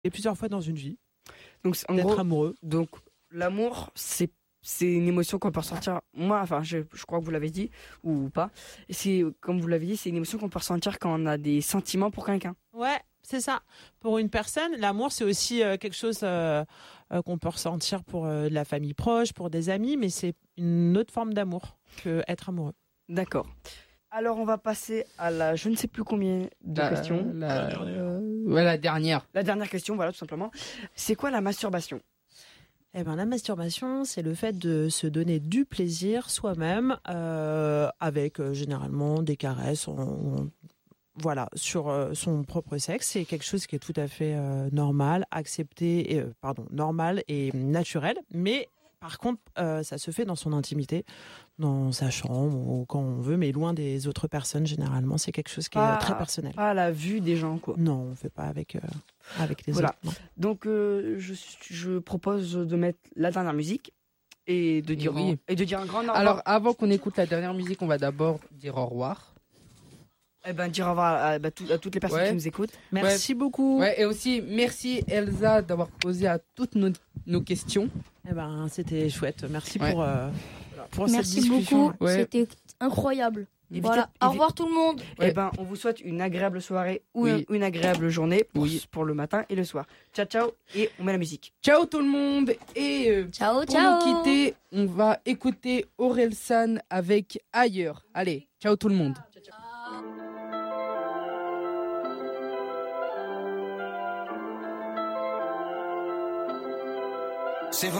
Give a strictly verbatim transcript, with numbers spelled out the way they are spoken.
et plusieurs fois dans une vie. Donc, en D'être gros, amoureux. donc l'amour, c'est c'est une émotion qu'on peut ressentir. Moi, enfin, je, je crois que vous l'avez dit ou pas. C'est comme vous l'avez dit, c'est une émotion qu'on peut ressentir quand on a des sentiments pour quelqu'un. Ouais, c'est ça. Pour une personne, l'amour, c'est aussi euh, quelque chose euh, euh, qu'on peut ressentir pour euh, de la famille proche, pour des amis, mais c'est une autre forme d'amour que être amoureux. D'accord. Alors, on va passer à la je ne sais plus combien de La- questions. La, euh, ouais, la dernière. La dernière question, voilà, tout simplement. C'est quoi la masturbation? Eh ben, la masturbation, c'est le fait de se donner du plaisir soi-même, euh, avec euh, généralement des caresses, on- on- voilà, sur euh, son propre sexe. C'est quelque chose qui est tout à fait euh, normal, accepté, et, euh, pardon, normal et naturel. Mais par contre, euh, ça se fait dans son intimité, dans sa chambre ou quand on veut, mais loin des autres personnes. Généralement, c'est quelque chose qui est Pas- euh, très personnel. Pas à la vue des gens, quoi. Non, on fait pas avec euh, avec les Voilà. autres. non. Donc, euh, je, je propose de mettre la dernière musique et de dire, Oui. et de dire un grand au revoir. Alors, avant qu'on écoute la dernière musique, on va d'abord dire au revoir. Eh ben, dire au revoir à, bah, tout- à toutes les personnes Ouais. qui nous écoutent. Merci beaucoup. Ouais, et aussi, merci Elsa d'avoir posé à toutes nos, nos questions. Eh ben, c'était chouette. Merci Ouais. pour euh, pour cette Merci discussion. beaucoup, Ouais. c'était incroyable. Et Voilà, peut-être- au revoir tout le monde. Eh Ouais. ben, on vous souhaite une agréable soirée ou Oui. une, une agréable journée pour, Oui. pour le matin et le soir. Ciao, ciao, et on met la musique. Ciao tout le monde. Et euh, Ciao, pour ciao. nous quitter, on va écouter Orelsan avec Ailleurs. Allez, ciao tout le monde. Ciao.